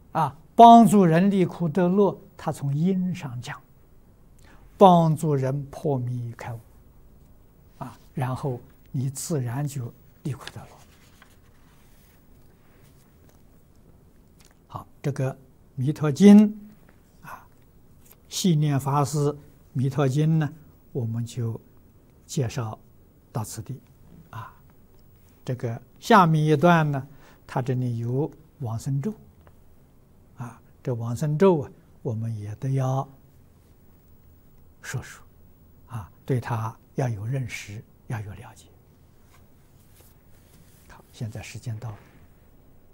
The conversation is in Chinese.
帮助人离苦得乐，他从因上讲，帮助人破迷开悟，然后你自然就离苦得乐。好，这个《弥陀经》细念法师《弥陀经》呢，我们就介绍到此地。这个下面一段呢，它这里有往生咒，这往生咒我们也都要说说，对它要有认识，要有了解。好，现在时间到了。